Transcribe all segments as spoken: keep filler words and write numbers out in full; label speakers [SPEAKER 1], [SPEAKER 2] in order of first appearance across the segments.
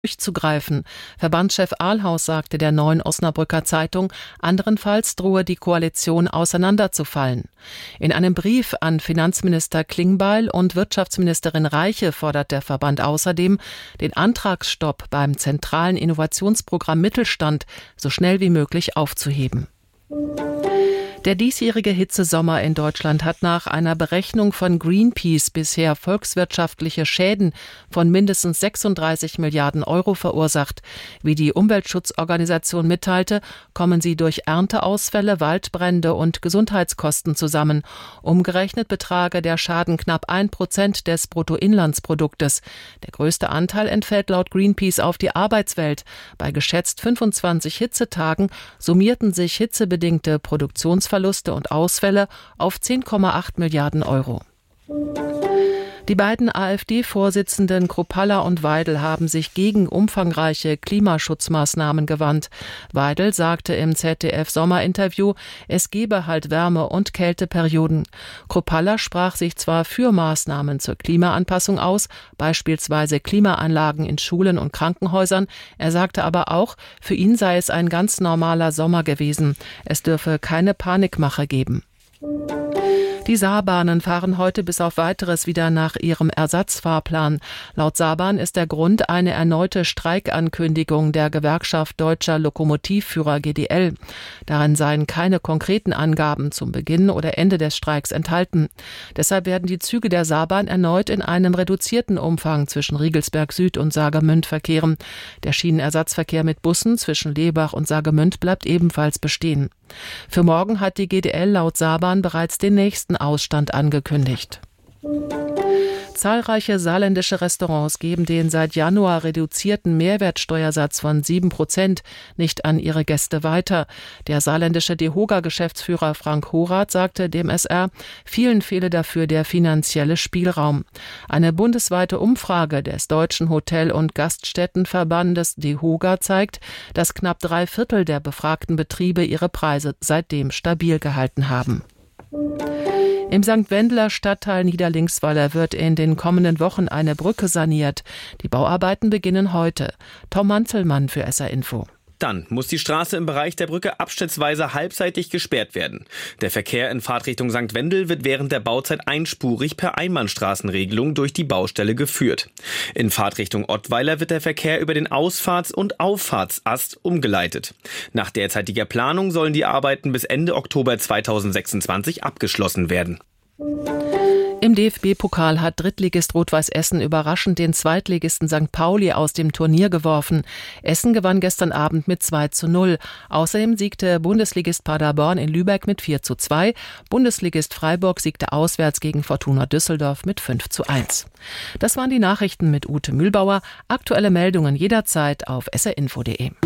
[SPEAKER 1] durchzugreifen. Verbandschef Ahlhaus sagte der Neuen Osnabrücker Zeitung, anderenfalls drohe die Koalition auseinanderzufallen. In einem Brief an Finanzminister Klingbeil und Wirtschaftsministerin Reiche fordert der Verband außerdem, den Antragsstopp beim zentralen Innovationsprogramm Mittelstand so schnell wie möglich aufzuheben. Der diesjährige Hitzesommer in Deutschland hat nach einer Berechnung von Greenpeace bisher volkswirtschaftliche Schäden von mindestens sechsunddreißig Milliarden Euro verursacht. Wie die Umweltschutzorganisation mitteilte, kommen sie durch Ernteausfälle, Waldbrände und Gesundheitskosten zusammen. Umgerechnet betrage der Schaden knapp ein Prozent des Bruttoinlandsproduktes. Der größte Anteil entfällt laut Greenpeace auf die Arbeitswelt. Bei geschätzt fünfundzwanzig Hitzetagen summierten sich hitzebedingte Produktionsverluste Verluste und Ausfälle auf zehn Komma acht Milliarden Euro. Die beiden AfD-Vorsitzenden Kruppalla und Weidel haben sich gegen umfangreiche Klimaschutzmaßnahmen gewandt. Weidel sagte im Z D F-Sommerinterview, es gebe halt Wärme- und Kälteperioden. Kruppalla sprach sich zwar für Maßnahmen zur Klimaanpassung aus, beispielsweise Klimaanlagen in Schulen und Krankenhäusern. Er sagte aber auch, für ihn sei es ein ganz normaler Sommer gewesen. Es dürfe keine Panikmache geben. Die Saarbahnen fahren heute bis auf Weiteres wieder nach ihrem Ersatzfahrplan. Laut Saarbahn ist der Grund eine erneute Streikankündigung der Gewerkschaft Deutscher Lokomotivführer G D L. Darin seien keine konkreten Angaben zum Beginn oder Ende des Streiks enthalten. Deshalb werden die Züge der Saarbahn erneut in einem reduzierten Umfang zwischen Riegelsberg Süd und Saargemünd verkehren. Der Schienenersatzverkehr mit Bussen zwischen Lebach und Saargemünd bleibt ebenfalls bestehen. Für morgen hat die G D L laut Saarbahn bereits den nächsten Ausstand angekündigt. Zahlreiche saarländische Restaurants geben den seit Januar reduzierten Mehrwertsteuersatz von sieben Prozent nicht an ihre Gäste weiter. Der saarländische DEHOGA-Geschäftsführer Frank Horath sagte dem S R, vielen fehle dafür der finanzielle Spielraum. Eine bundesweite Umfrage des Deutschen Hotel- und Gaststättenverbandes DEHOGA zeigt, dass knapp drei Viertel der befragten Betriebe ihre Preise seitdem stabil gehalten haben. Im Sankt Wendeler Stadtteil Niederlingsweiler wird in den kommenden Wochen eine Brücke saniert. Die Bauarbeiten beginnen heute. Tom Manzelmann für S R Info.
[SPEAKER 2] Dann muss die Straße im Bereich der Brücke abschnittsweise halbseitig gesperrt werden. Der Verkehr in Fahrtrichtung Sankt Wendel wird während der Bauzeit einspurig per Einbahnstraßenregelung durch die Baustelle geführt. In Fahrtrichtung Ottweiler wird der Verkehr über den Ausfahrts- und Auffahrtsast umgeleitet. Nach derzeitiger Planung sollen die Arbeiten bis Ende Oktober zweitausendsechsundzwanzig abgeschlossen werden.
[SPEAKER 1] Im D F B-Pokal hat Drittligist Rot-Weiß Essen überraschend den Zweitligisten Sankt Pauli aus dem Turnier geworfen. Essen gewann gestern Abend mit zwei zu null. Außerdem siegte Bundesligist Paderborn in Lübeck mit vier zu zwei. Bundesligist Freiburg siegte auswärts gegen Fortuna Düsseldorf mit fünf zu eins. Das waren die Nachrichten mit Ute Mühlbauer. Aktuelle Meldungen jederzeit auf s r info punkt d e.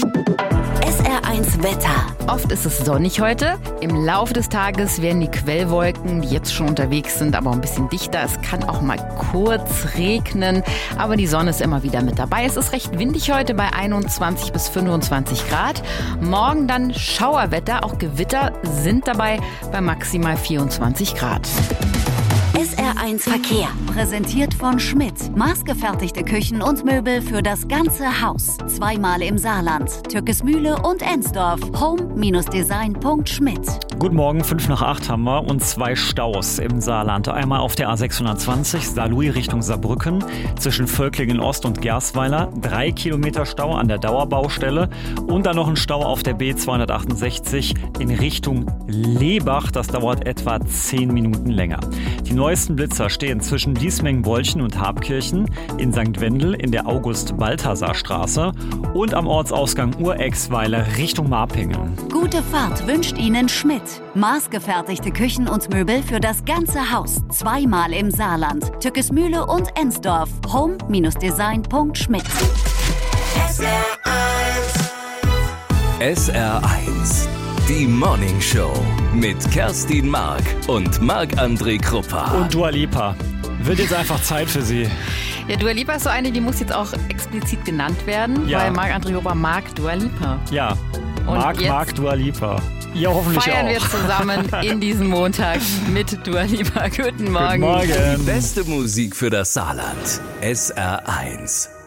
[SPEAKER 3] S R eins Wetter. Oft ist es sonnig heute. Im Laufe des Tages werden die Quellwolken, die jetzt schon unterwegs sind, aber ein bisschen dichter. Es kann auch mal kurz regnen, aber die Sonne ist immer wieder mit dabei. Es ist recht windig heute bei einundzwanzig bis fünfundzwanzig Grad. Morgen dann Schauerwetter, auch Gewitter sind dabei bei maximal vierundzwanzig Grad.
[SPEAKER 4] S R eins Verkehr, präsentiert von Schmidt. Maßgefertigte Küchen und Möbel für das ganze Haus. Zweimal im Saarland, Türkesmühle und Ensdorf. home Design punkt schmidt.
[SPEAKER 5] Guten Morgen, fünf nach acht haben wir und zwei Staus im Saarland. Einmal auf der A sechshundertzwanzig, Saarlouis Richtung Saarbrücken, zwischen Völklingen Ost und Gersweiler. Drei Kilometer Stau an der Dauerbaustelle. Und dann noch ein Stau auf der B zweihundertachtundsechzig in Richtung Lebach. Das dauert etwa zehn Minuten länger. Die neuesten Blitzer stehen zwischen Diesmengen-Bolchen und Habkirchen, in Sankt Wendel in der August-Balthasar-Straße und am Ortsausgang Urexweiler Richtung Marpingen.
[SPEAKER 4] Gute Fahrt wünscht Ihnen Schmidt. Maßgefertigte Küchen und Möbel für das ganze Haus. Zweimal im Saarland, Türkesmühle und Ensdorf. home Design punkt schmidt.
[SPEAKER 6] S R eins. S R eins. Die Morning Show mit Kerstin Mark und Marc-André Kruppa.
[SPEAKER 5] Und Dua Lipa. Wird jetzt einfach Zeit für sie.
[SPEAKER 3] Ja, Dua Lipa ist so eine, die muss jetzt auch explizit genannt werden,
[SPEAKER 5] Ja.
[SPEAKER 3] weil Marc-André Kruppa mag Dua Lipa.
[SPEAKER 5] Ja,
[SPEAKER 3] Und
[SPEAKER 5] Marc
[SPEAKER 3] jetzt
[SPEAKER 5] mag Dua Lipa. Ja, hoffentlich
[SPEAKER 3] feiern
[SPEAKER 5] auch.
[SPEAKER 3] wir zusammen in diesem Montag mit Dua Lipa. Guten Morgen.
[SPEAKER 5] Guten Morgen.
[SPEAKER 6] Die beste Musik für das Saarland. S R eins.